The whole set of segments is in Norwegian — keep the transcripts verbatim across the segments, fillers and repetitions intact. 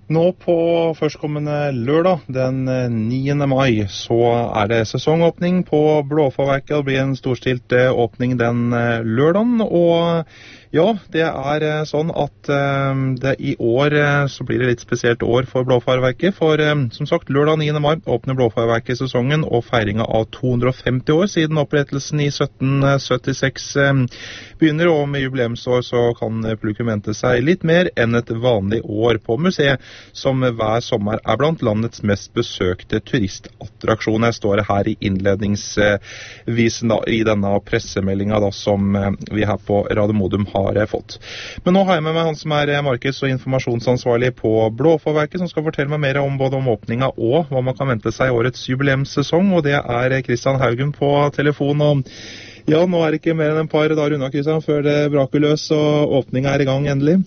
Nå på førstkommende lørdag, den niende mai, så er det sesongåpning på Blåfårverket. Det blir en storstilt åpning den lørdagen, og ja, det er sånn at det i år så blir det litt spesielt år for Blåfårverket, for som sagt, lørdag niende mai åpner Blåfårverket sesongen, og feiringen av to hundre og femti år siden opprettelsen i sytten syttiseks begynner, og med jubileumsår så kan publikum vente seg litt mer enn et vanlig år på museet, som hver sommer er blant landets mest besøkte turistattraksjoner. Jeg står her i innledningsvisen da, i denne pressemeldingen da, som vi her på Radio Modum har fått. Men nå har jeg med meg han som er markeds- og informasjonsansvarlig på Blåfårverket, som skal fortelle meg mer om både om åpningen og hva man kan vente seg i årets jubileumssesong, og det er Kristian Haugen på telefon. Og ja, nå er det ikke mer enn en par dager unna, Kristian, før det braker løs og åpningen er i gang endelig.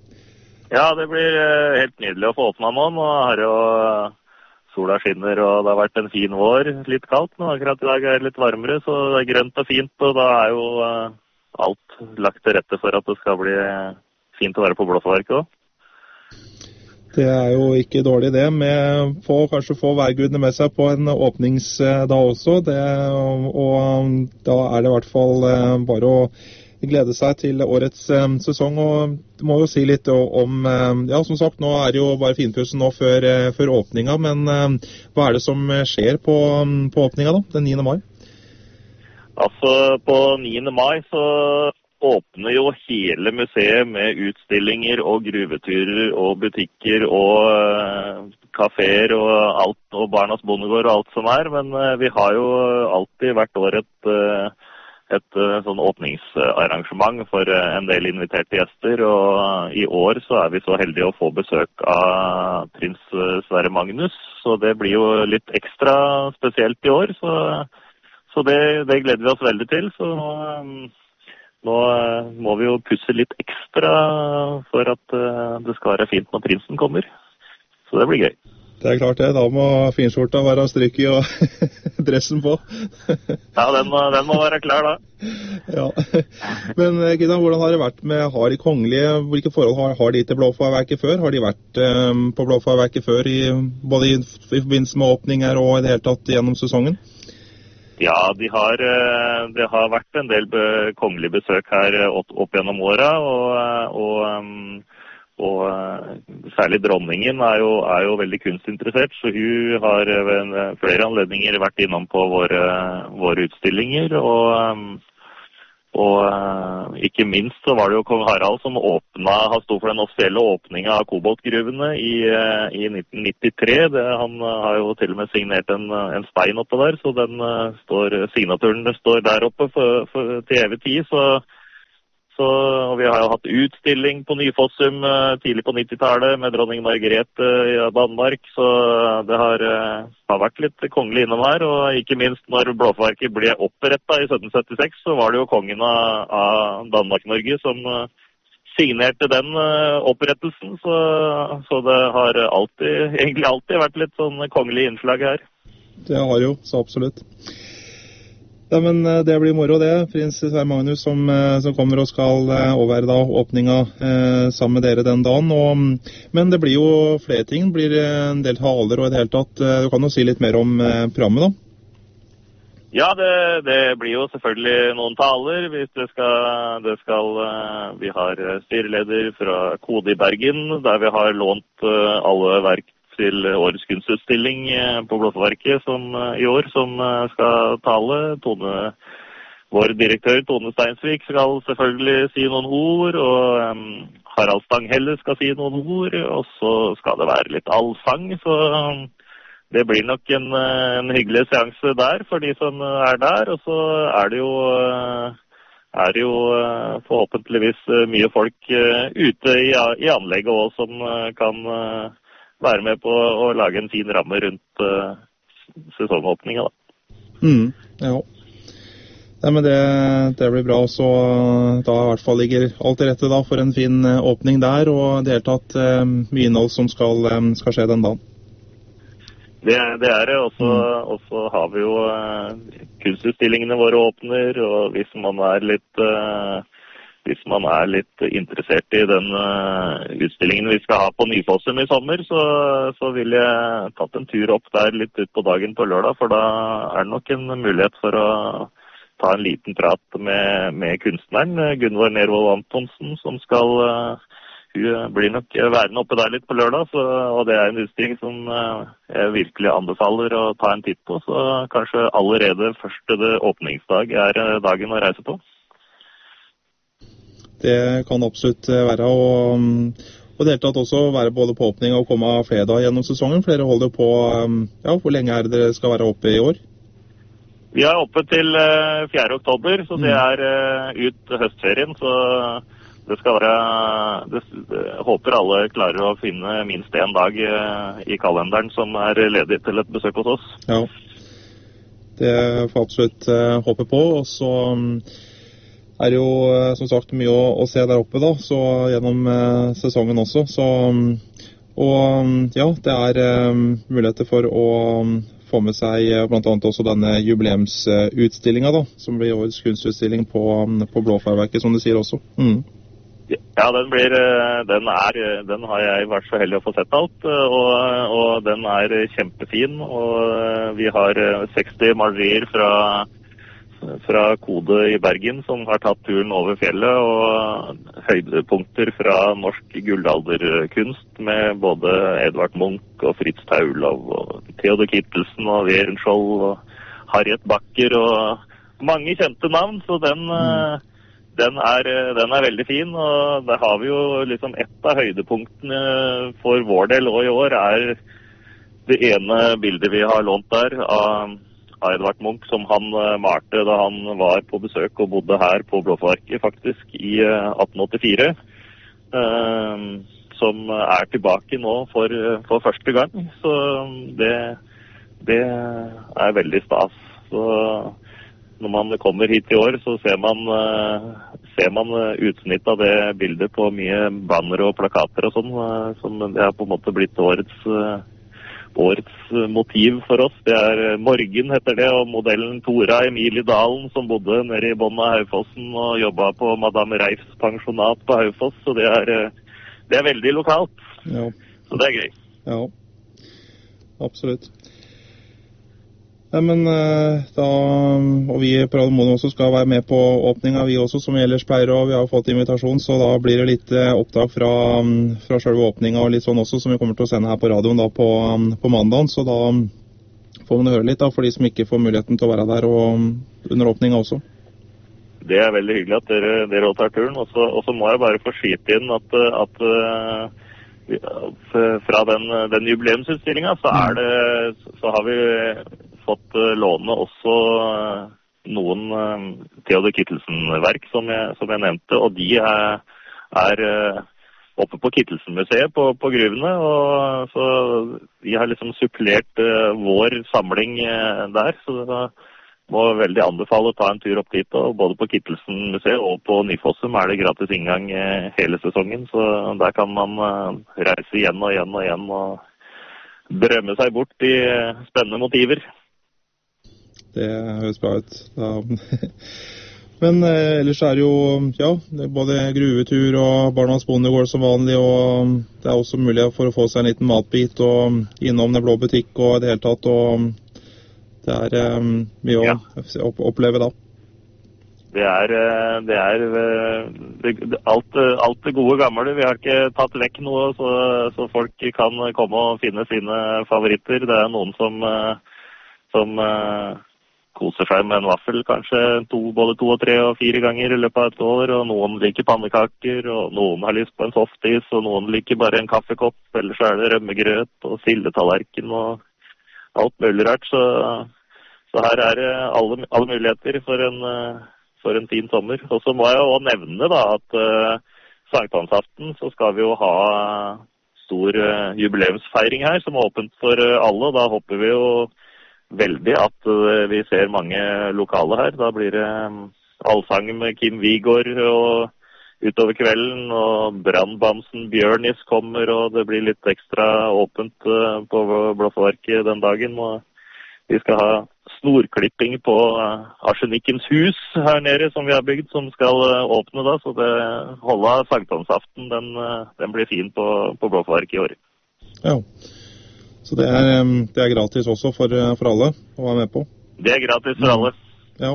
Ja, det blir helt nydelig å få åpnet nå. Nå har jo sola skinner, og det har vært en fin vår, litt kaldt, men akkurat i dag er det litt varmere, så det er grønt og fint, og da er jo alt lagt til rette for at det skal bli fint å være på Blåfårverket også. Det er jo ikke dårlig det, med få, kanskje få værgudene med seg på en åpningsdag også, det, og, og da er det i hvert fall bare å glede seg til årets eh, sesong, og du må jo si litt om, eh, ja, som sagt, nå er det jo bare finpussen nå før, eh, før åpningen, men eh, hva er det som skjer på, på åpningen da, den niende mai? Altså, på niende mai så åpner jo hele museet med utstillinger og gruveturer og butikker og eh, kaféer og alt, og Barnas Bondegård og alt som er, men eh, vi har jo alltid hvert år et eh, et uh, sånn åpningsarrangement for uh, en del inviterte gjester, og uh, i år så er vi så heldige å få besøk av prins uh, Sverre Magnus, så det blir jo litt ekstra spesielt i år, så, så det, det gleder vi oss veldig til, så um, nå uh, må vi jo pusse litt ekstra for at uh, det skal være fint når prinsen kommer, så det blir gøy. Det er klart det, da må finskjorta være strykket og dressen på. Ja, den må, den må være klar da. Ja, men Gideon, hvordan har det vært med, har de kongelige, hvilke forhold har, har de til Blåfårverket før? Har de vært um, på Blåfårverket før, i, både i, i forbindelse med åpninger og i det hele tatt gjennom sesongen? Ja, de har, det har vært en del be, kongelige besøk her opp, opp gjennom året, og, og um, Og uh, særlig dronningen er jo, er jo veldig kunstinteressert, så hun har ved flere anledninger vært innom på våre, våre utstillinger, og, um, og uh, ikke minst så var det jo kong Harald som åpnet, han stod for den offisielle åpningen av koboltgruvene i, uh, i nitten nittitre. Det, han uh, har jo til og med signert en, en stein oppe der, så den uh, står, signaturen står der oppe for, for, til evig tid, så Så, og vi har jo hatt utstilling på Nyfossum uh, tidlig på nittitallet med dronning Margrethe uh, i Danmark, så det har, uh, har vært litt kongelig innom her, og ikke minst når Blåfårverket ble opprettet i sytten syttiseks, så var det jo kongen av, av Danmark-Norge som uh, signerte den uh, opprettelsen, så, så det har alltid, egentlig alltid vært litt sånn kongelig innslag her. Det har jo, så absolutt. Ja, men det blir moro det, prins Sverre Magnus som, som kommer og skal overvære da åpninga eh, sammen med dere den dagen. Og, men det blir jo flere ting, det blir en del taler og i det hele tatt. Du kan jo si litt mer om eh, programmet da? Ja, det, det blir jo selvfølgelig noen taler. Hvis det skal, det skal, vi har styreleder fra Kode i Bergen, der vi har lånt alle verk til årets kunstutstilling på Blåfårverket som, i år, som skal tale. Tone, vår direktør Tone Steinsvik skal selvfølgelig si noen ord, og um, Harald Stanghelle skal si noen ord, og så skal det være litt allsang, så um, det blir nok en, en hyggelig seanse der for de som er der, og så er det jo, er det jo forhåpentligvis mye folk ute i, i anlegget også som kan være med på å lage en fin ramme rundt uh, sesongåpningen da. Mm, ja. Nei, men det, det blir bra, så da i hvert fall ligger alt til rette da for en fin uh, åpning der, og det hele tatt uh, mye innhold som skal, um, skal skje den dagen. Det, det er det, og så, mm. og så har vi jo uh, kunstutstillingene våre åpner, og hvis man er litt... Uh, hvis man er litt interessert i den uh, utstillingen vi skal ha på Nyfossum i sommer, så, så vil jeg tatt en tur opp der litt ut på dagen på lørdag, for da er det nok en mulighet for å ta en liten prat med, med kunstneren, Gunvor Nervold Antonsen, som skal, uh, hun blir nok værende oppe der litt på lørdag, så, og det er en utstilling som uh, jeg virkelig anbefaler å ta en titt på, så kanskje allerede første åpningsdag er dagen å reise på. Det kan absolutt være, og, og det hele tatt også være både på åpning og komme flere da gjennom sesongen. Flere holder på, ja, hvor lenge er det dere skal være oppe i år? Vi er oppe til uh, fjerde oktober, så det er uh, ut høstferien, så det skal være, det, det, håper alle klarer å finne minst en dag uh, i kalenderen som er ledig til et besøk hos oss. Ja, det får absolutt uh, håpe på, og så um, er det jo uh, som sagt mye å, å se der oppe da, så gjennom uh, sesongen også, så, um, og um, ja, det er um, muligheter for å um, få med seg blant annet også denne jubileumsutstillingen da, som blir årets kunstutstilling på, på Blåfjellverket, som du sier også. Mm. Ja, den blir, den er, den har jeg vært så heldig å få sett alt, og, og den er kjempefin, og vi har seksti malerier fra, fra Kode i Bergen som har tatt turen over fjellet, og høydepunkter fra norsk guldalderkunst med både Edvard Munch og Fritz Taulov og Theodor Kittelsen og Werenskiold og Harriet Backer og mange kjente navn, så den, mm. den, er, den er veldig fin, og der har vi jo liksom et av høydepunktene for vår del og i år er det ene bildet vi har lånt der av Edvard Munch, som han uh, malte da han var på besøk og bodde her på Blåfjellverket faktisk i uh, atten åttifire, uh, som er tilbake nå for, for første gang, så det, det er veldig stas. Så når man kommer hit i år, så ser man, uh, ser man utsnitt av det bildet på mye banner og plakater og sånn, uh, som det har på en måte blitt årets uh, årets motiv for oss. Det er Morgen heter det, og modellen Tora Emilie Dalen som bodde nede i bånn av Haufossen og jobbet på Madame Reifs pensjonat på Haufoss, så det er, det er veldig lokalt. Ja. Så det er gøy. Ja, absolutt. Ja, men da, og vi på Radio Mono også skal være med på åpningen, vi også, som vi ellers pleier, og vi har fått invitasjon, så da blir det litt opptak fra, fra selve åpningen og litt sånn også, som vi kommer til å sende her på radioen da på, på mandagen, så da får man høre litt da, for de som ikke får muligheten til å være der og under åpningen også. Det er veldig hyggelig at dere, dere tar turen, og så, og så må jeg bare få skyte inn at, at, at fra den, den jubileumsutstillingen så er det, så har vi fått låne også noen Theodor Kittelsen-verk som jeg, som jeg nevnte, og de er, er oppe på Kittelsen-museet på, på Gruvene, og så de har liksom supplert uh, vår samling uh, der, så det må veldig anbefale å ta en tur opp dit, og både på Kittelsen-museet og på Nyfossum er det gratis inngang uh, hele sesongen, så der kan man uh, reise igjen og igjen og igjen og drømme seg bort i uh, spennende motiver. Det høres bra ut. Ja. Men eh, ellers er det jo ja, det er både gruvetur og Barnas bondegård som vanlig, og det er også mulig for å få seg en liten matbit og innom Den blå butikk og det hele tatt, og det er eh, mye ja. å oppleve da. Det er, det er det, alt, alt det gode gamle. Vi har ikke tatt vekk noe, så, så folk kan komme og finne sine favoritter. Det er noen som, som koser seg med en vaffel kanskje to, både to og tre og fire ganger i løpet av et år, og noen liker pannekaker, og noen har lyst på en softis, og noen liker bare en kaffekopp, eller så er det rømmegrøt og sildetallerken og alt mulig rart, så, så her er det alle, alle muligheter for en, for en fin sommer. Og så må jeg jo nevne da at uh, sankthansaften så skal vi jo ha stor uh, jubileumsfeiring her, som er åpent for uh, alle, da håper vi jo veldig at uh, vi ser mange lokale her. Da blir det um, allsang med Kim Vigård og utover kvelden, og Brannbamsen Bjørnis kommer, og det blir litt ekstra åpent uh, på Blåfjellverket den dagen. Og vi skal ha snorklipping på Arsenikkens hus her nede som vi har bygd, som skal åpne da, så det holder sankthansaften, den, den blir fin på, på Blåfark i år. Ja, så det er, det er gratis også for, for alle å være med på? Det er gratis for alle. Ja,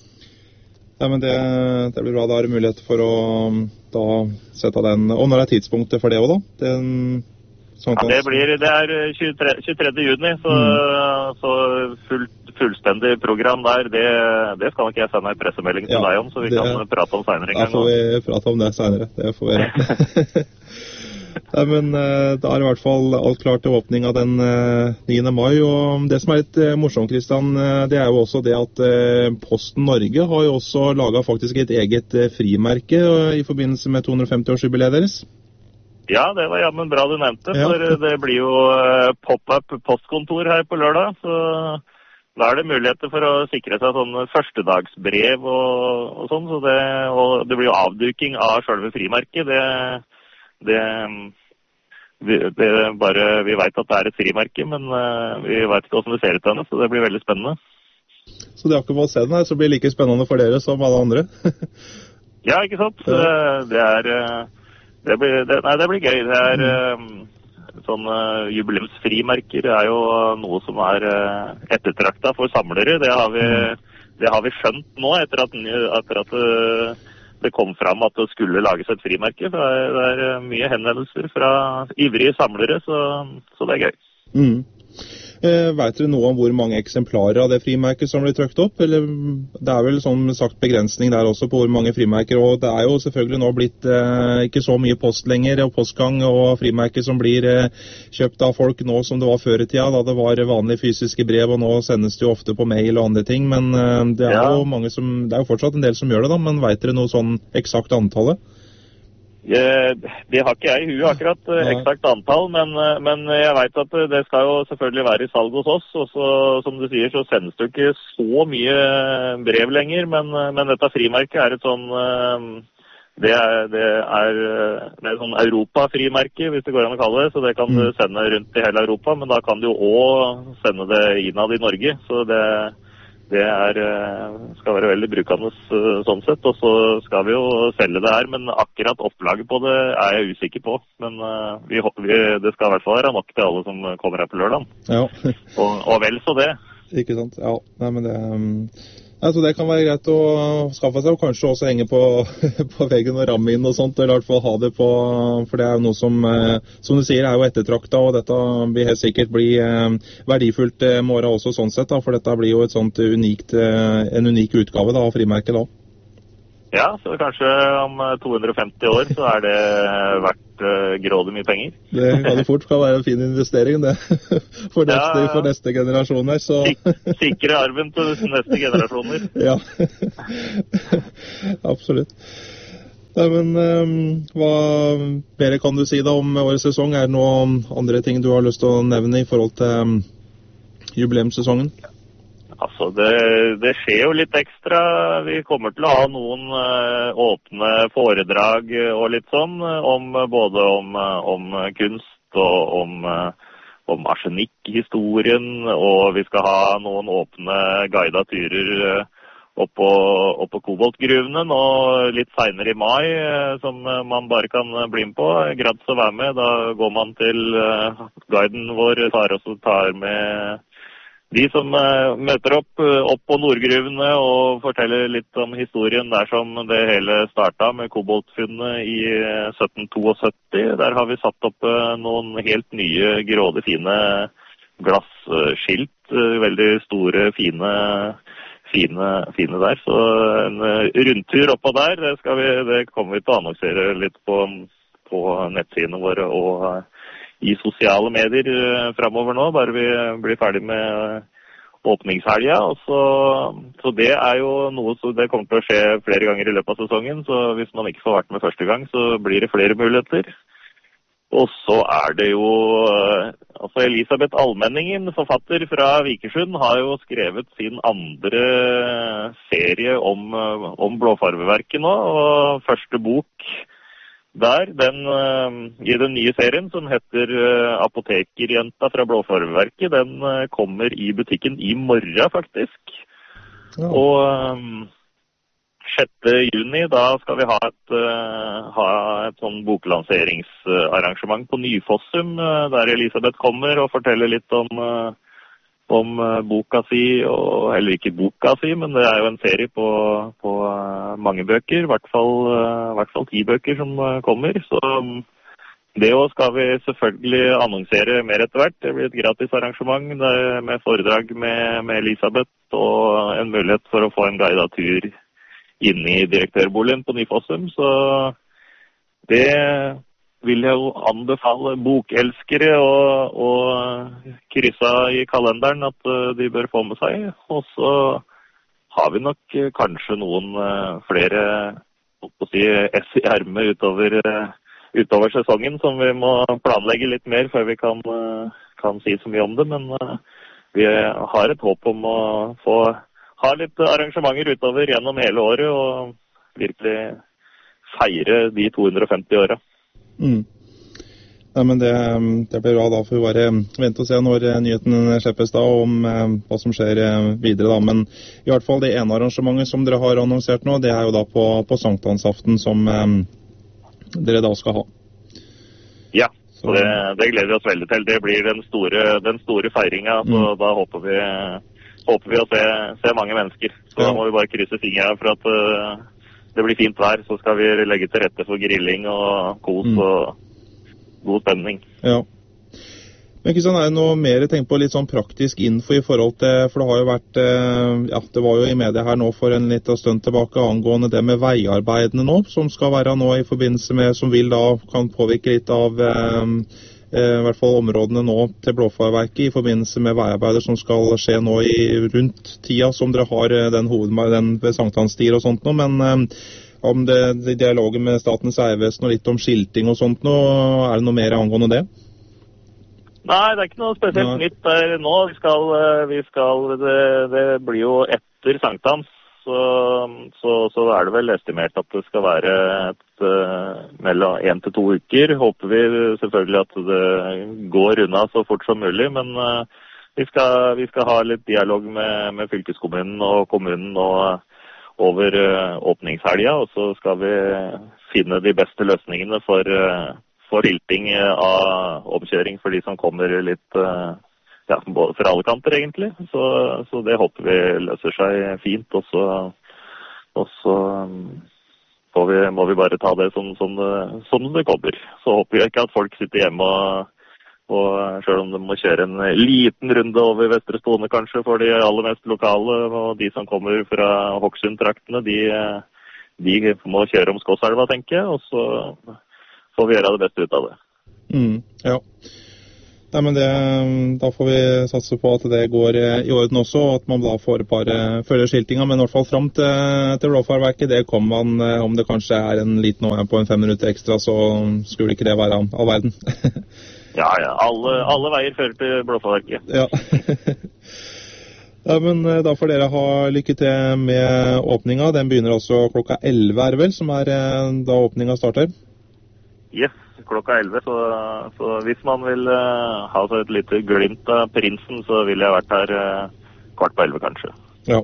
ja men det, det blir bra, da er det mulighet for å da sette den, og når er tidspunktet for det også da? Den, sånn ja, det blir, det er tjuetredje juni, så, mm. så fullt fullstendig program der, det, det skal nok jeg sende en pressemelding til ja, deg om, så vi det, kan prate om senere. Da får vi prate om det senere, det får vi gjøre. Nei, men da er i hvert fall alt klart til åpning av den niende mai, og det som er litt morsomt, Kristian, det er jo også det at Posten Norge har jo også laget faktisk et eget frimerke i forbindelse med to hundre og femti årsjubileet deres. Ja, det var jammen bra du nevnte, ja. For det blir jo pop-up postkontor her på lørdag, så da er det muligheter for å sikre seg sånn førstedagsbrev og, og sånn, så det, og det blir jo avduking av selve frimerket. Det, det, vi, det bare, vi vet at det er et frimerke, men uh, vi vet ikke hvordan det ser ut ennå, så det blir veldig spennende. Så det er ikke på å se den her, så blir det like spennende for dere som alle andre? Ja, ikke sant? Det, det er, det blir, det, nei, det blir gøy. Det er... Um, Sånn uh, jubileumsfrimerker er jo noe som er uh, ettertraktet for samlere. Det har vi, det har vi skjønt nå etter at, etter at uh, det kom fram at det skulle lages et frimerke. Det er, det er uh, mye henvendelser fra ivrige samlere, så, så det er gøy. Mm. Eh, vet dere noe om hvor mange eksemplarer av det frimerket som blir trykt opp? Eller det er vel som sagt begrensning der også på hvor mange frimerker, og det er jo selvfølgelig nå blitt eh, ikke så mye post lenger, og postgang og frimerker som blir eh, kjøpt av folk nå som det var før i tida, da det var vanlige fysiske brev, og nå sendes det jo ofte på mail og andre ting, men eh, det er ja. jo mange som, det er jo fortsatt en del som gjør det da, men vet dere noe sånn eksakt antallet? Det har ikke jeg i huet akkurat eksakt antall, men, men jeg vet at det skal jo selvfølgelig være i salg hos oss, og så, som du sier, så sendes det ikke så mye brev lenger, men, men dette frimerket er et sånn, det er, det er, det er et sånn Europa-frimerke, hvis det går an å kalle det, så det kan du sende rundt i hele Europa, men da kan du jo også sende det innad i Norge, så det Det er, skal være veldig brukende sånn sett, og så skal vi jo selge det her, men akkurat opplaget på det er jeg usikker på. Men vi, vi, det skal i hvert fall være nok til alle som kommer her på lørdagen. Ja. og, og vel så det. Ikke sant, ja. Nei, men det... Altså det kan være greit å skaffe seg, og kanskje også henge på, på veggen og ramme inn og sånt, eller i hvert fall ha det på, for det er jo noe som, som du sier, er jo ettertraktet, og dette vil helt sikkert bli verdifullt med året også sånn sett, da, for dette blir jo et sånt unikt, en unik utgave da, av frimerket da. Ja, så kanskje om to hundre og femti år så er det verdt uh, grådig mye penger. Det kan det fort kan være en fin investering, det. For neste, ja, for neste generasjoner, så... Sik sikre arven til neste generasjoner. Ja, absolutt. Nei, men um, hva mer kan du si da om årets sesong? Er det noen andre ting du har lyst til å nevne i forhold til um, jubileumssesongen? Altså, det, det skjer jo litt ekstra. Vi kommer til å ha noen uh, åpne foredrag og litt sånn, om, både om, om kunst og om, om arsenikk-historien, og vi skal ha noen åpne guidet turer opp på, opp på koboltgruvene nå litt senere i mai, som man bare kan bli med på. Gratis å være med. Da går man til uh, guiden vår, tar og tar med de som uh, møter opp, uh, opp på Nordgruvene og forteller litt om historien der som det hele startet med koboltfunnet i uh, sytten syttito. Der har vi satt opp uh, noen helt nye, grådig fine glasskilt, uh, veldig store, fine, fine, fine der. Så en uh, rundtur oppå der, det, skal vi, det kommer vi til å annonsere litt på, på nettsidene våre og uh, i sosiale medier uh, fremover nå, bare vi blir ferdig med uh, åpningshelga. Og så, så det er jo noe som det kommer til å skje flere ganger i løpet av sesongen, så hvis man ikke får vært med første gang, så blir det flere muligheter. Og så er det jo, uh, altså Elisabeth Almenningen, forfatter fra Vikersund, har jo skrevet sin andre serie om, uh, om blåfarveverket nå, og første bok der, den uh, i den nye serien som heter uh, Apotekerjenta fra Blåfarverket, den uh, kommer i butikken i morgen faktisk. Ja. Og um, sjette juni, da skal vi ha et, uh, ha et sånn boklanseringsarrangement på Nyfossum, uh, der Elisabeth kommer og forteller litt om, uh, om uh, boka si, og, eller ikke boka si, men det er jo en serie på, på uh, mange bøker, i hvert fall, uh, hvert fall ti bøker som uh, kommer, så um, det også skal vi selvfølgelig annonsere mer etter hvert. Det blir et gratis arrangement med foredrag med, med Elisabeth og en mulighet for å få en guidet tur inne i direktørboligen på Nyfossum, så det vil jeg jo anbefale bokelskere og, og krysse i kalenderen at de bør få med seg. Og så har vi nok kanskje noen flere å si, ess i ermet utover, utover sesongen som vi må planlegge litt mer før vi kan, kan si så mye om det, men vi har et håp om å få ha litt arrangementer utover gjennom hele året og virkelig feire de to hundre og femti årene. Mm. Ja, men det, det blir bra. Da får vi bare vente og se når nyheten slippes da om eh, hva som skjer videre da. Men i hvert fall det ene arrangementet som dere har annonsert nå, det er jo da på, på sankthansaften som eh, dere da skal ha. Ja, så det, det gleder vi oss veldig til. Det blir den store, den store feiringen, så mm. da håper vi håper vi å se, se mange mennesker. Så ja. Da må vi bare krysse fingrene for at uh, det blir fint vær. Så skal vi legge til rette for grilling og kos mm. og god stemning. Ja. Men Kristian, er det noe mer tenkt på litt sånn praktisk info i forhold til, for det har jo vært, uh, ja, det var jo i media her nå for en liten stund tilbake angående det med veiarbeidene nå, som skal være nå i forbindelse med, som vil da kan påvirke litt av uh, i hvert fall områdene nå til Blåfarverket i forbindelse med veiarbeider som skal skje nå i rundt tida som dere har den hovedveien ved Sankthanstier og sånt nå, men um, om det, det dialogen med Statens vegvesen og litt om skilting og sånt nå, er det noe mer angående det? Nei, det er ikke noe spesielt Nei. nytt der nå. Vi skal, vi skal det, det blir jo etter Sankthans, så, så, så er det vel estimert at det skal være et, uh, mellom en til to uker. Håper vi selvfølgelig at det går unna så fort som mulig, men uh, vi, skal, vi skal ha litt dialog med, med fylkeskommunen og kommunen og, over uh, åpningshelga, og så skal vi finne de beste løsningene for, uh, for skilting av omkjøring for de som kommer litt uh, ja, både fra alle kanter egentlig, så, så det håper vi løser seg fint, og så, og så får vi, må vi bare ta det som, som, det, som det kommer. Så håper vi ikke at folk sitter hjemme og, og selv om de må kjøre en liten runde over Vestre Stone kanskje for de aller mest lokale, og de som kommer fra Hokksund-traktene, de, de må kjøre om Skåselva, tenker jeg, og så får vi gjøre det beste ut av det. Mm, ja. Nei, men det, da får vi satse på at det går i orden også, og at man da får et par følger skiltinga, men i hvert fall frem til, til Blåfarverket, det kommer man, om det kanskje er en liten år på en fem minutter ekstra, så skulle ikke det være all verden. Ja, ja, alle, alle veier fører til Blåfarverket. Ja. Ja, men da får dere ha lykke til med åpninga. Den begynner altså klokka elleve, er det vel, som er da åpninga starter? Yes, klokka elleve, så, så hvis man vil uh, ha så et lite glimt av prinsen, så vil jeg vært her uh, kvart på elleve kanskje. Ja.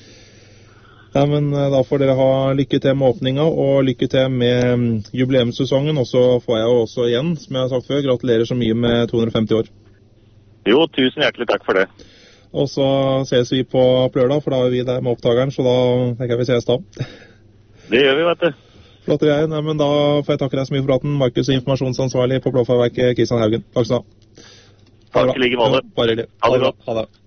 Ja, men uh, da får dere ha lykke til med åpninga, og lykke til med um, jubileumssesongen, og så får jeg jo også igjen, som jeg har sagt før, gratulerer så mye med to hundre og femti år. Jo, tusen hjertelig takk for det. Og så ses vi på lørdag, for da er vi der med opptakeren, så da tenker jeg vi ses da. Det gjør vi, vet du. Flott, jeg. Nei, men da får jeg takke deg så mye for praten. Markus, informasjonsansvarlig på Blåfarverket, Kristian Haugen. Takk skal du ha. Takk i like måte. Bare hyggelig. Ha det godt. Ha det.